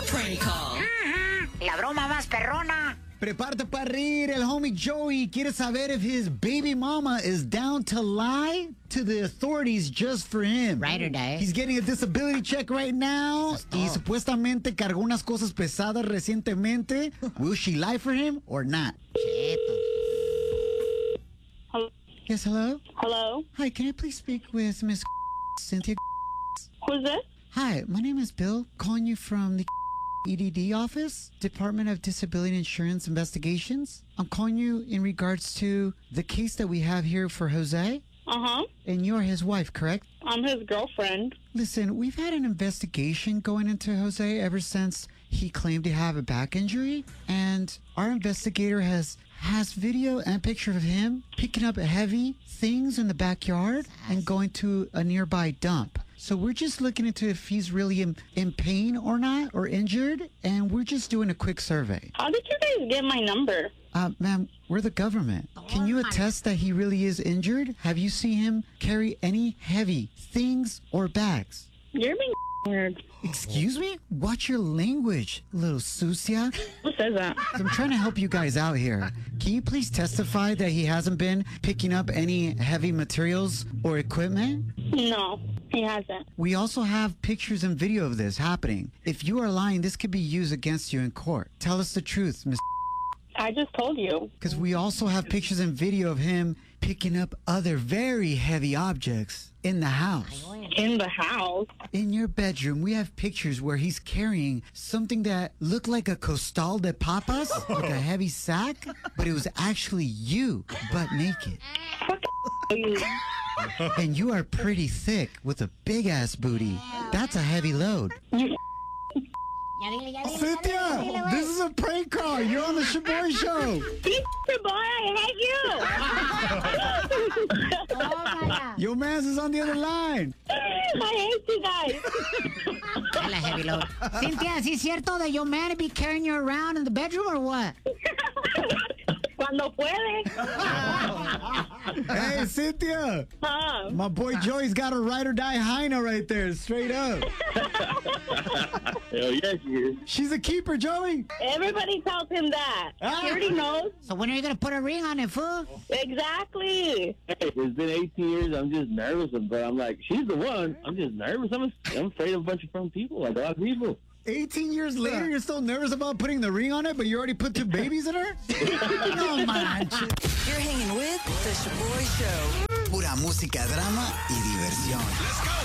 Prank call. La broma más perrona. Prepárate para reír. El homie Joey quiere saber if his baby mama is down to lie to the authorities just for him. Right or die. He's getting a disability check right now. Y supuestamente cargó unas cosas pesadas recientemente. Will she lie for him or not? Hello? Yes, hello? Hello? Hi, can I please speak with Miss Cynthia? Who's this? Hi, my name is Bill, calling you from the EDD office, Department of Disability Insurance Investigations. I'm calling you in regards to the case that we have here for Jose. Uh-huh. And you're his wife, correct? I'm his girlfriend. Listen, we've had an investigation going into Jose ever since he claimed to have a back injury. And our investigator has video and picture of him picking up heavy things in the backyard and going to a nearby dump. So we're just looking into if he's really in pain or not, or injured, and we're just doing a quick survey. How did you guys get my number? Ma'am, we're the government. Can you attest that he really is injured? Have you seen him carry any heavy things or bags? You're being weird. Excuse me? Watch your language, little sucia. Who says that? I'm trying to help you guys out here. Can you please testify that he hasn't been picking up any heavy materials or equipment? No, he hasn't. We also have pictures and video of this happening. If you are lying, this could be used against you in court. Tell us the truth, Miss. I just told you. Because we also have pictures and video of him picking up other very heavy objects in the house. In the house? In your bedroom, we have pictures where he's carrying something that looked like a costal de papas, like a heavy sack, but it was actually you, butt naked. You. And you are pretty thick with a big-ass booty. That's a heavy load. Cynthia, this is a prank call. You're on the Shaboy Show. Boy, I hate you. Your man's is on the other line. I hate you guys. Dale, heavy load. Cynthia, ¿sí es cierto that your man be carrying you around in the bedroom or what? Cuando puede. Hey, Cynthia. Huh? My boy Joey's got a ride or die hyena right there, straight up. Hell yes, she is. She's a keeper, Joey. Everybody tells him that. He already knows. So when are you going to put a ring on it, fool? Exactly. Hey, it's been 18 years. I'm just nervous, but I'm like, she's the one. I'm just nervous. I'm afraid of a bunch of fun people, like a lot of people. 18 years later, you're still nervous about putting the ring on it, but you already put 2 babies in her? No manches. You're hanging with The Shaboy Show. Pura música, drama y diversión. Let's go.